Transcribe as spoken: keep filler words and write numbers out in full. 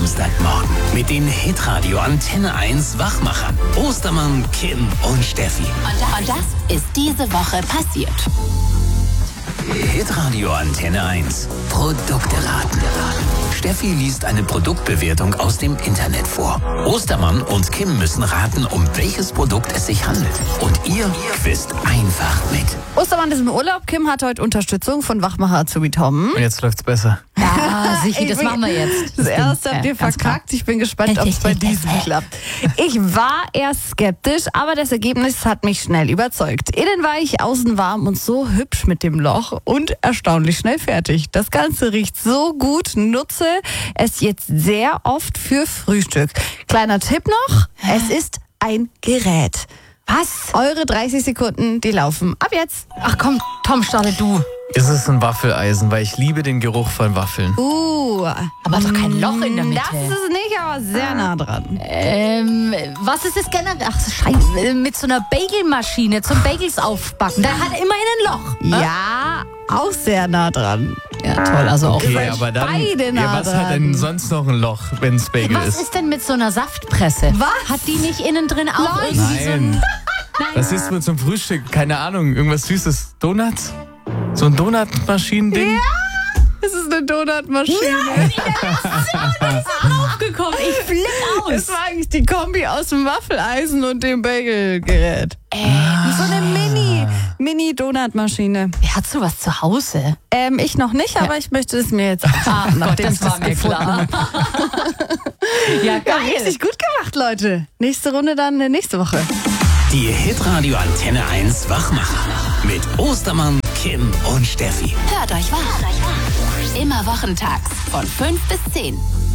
Samstagmorgen mit den Hitradio Antenne eins Wachmachern Ostermann, Kim und Steffi. Und das ist diese Woche passiert. Hitradio Antenne eins. Produkte raten. Steffi liest eine Produktbewertung aus dem Internet vor. Ostermann und Kim müssen raten, um welches Produkt es sich handelt. Und ihr wisst einfach mit. Ostermann ist im Urlaub. Kim hat heute Unterstützung von Wachmacher Azubi Tom. Und jetzt läuft's besser. Ja, sicher, das machen wir jetzt. Das erste habt ihr verkackt. Ich bin gespannt, ob es bei diesem klappt. Ich war erst skeptisch, aber das Ergebnis hat mich schnell überzeugt. Innen weich, außen warm und so hübsch mit dem Loch und erstaunlich schnell fertig. Das Ganze riecht so gut, nutze es jetzt sehr oft für Frühstück. Kleiner Tipp noch, es ist ein Gerät. Was? Eure dreißig Sekunden, die laufen ab jetzt. Ach komm, Tom, starte du. Ist es ein Waffeleisen, weil ich liebe den Geruch von Waffeln. Uh, Aber doch kein Loch in der Mitte. das ist es nicht, aber sehr nah dran. Ähm, was ist das generell? Ach, scheiße, mit so einer Bagelmaschine zum Bagels aufbacken. Da hat immerhin ein Loch. Ja, auch sehr nah dran. Ja, toll, also auch. Okay, seid aber dann. beide nah Ja, was dran. hat denn sonst noch ein Loch, wenn's Bagel Was ist? ist denn mit so einer Saftpresse? Was? Hat die nicht innen drin auch Nein. irgendwie so ein... Nein. Was ist mit zum Frühstück? Keine Ahnung, irgendwas Süßes. Donuts? So ein Donutmaschinen-Ding? Es ist eine Donutmaschine. aufgekommen? Ich flipp Es aus. war eigentlich die Kombi aus dem Waffeleisen und dem Bagelgerät. Äh, So eine Mini, Mini-Donutmaschine. wer hat sowas zu Hause? Ähm, ich noch nicht, aber ich möchte es mir jetzt Ah, anschauen, Gott, das war mir klar. Ja, Ja, geil. richtig gut gemacht, Leute. Nächste Runde dann äh, nächste Woche. Die Hitradio Antenne eins Wachmacher mit Ostermann, Kim und Steffi. Hört euch wach. Immer wochentags von fünf bis zehn.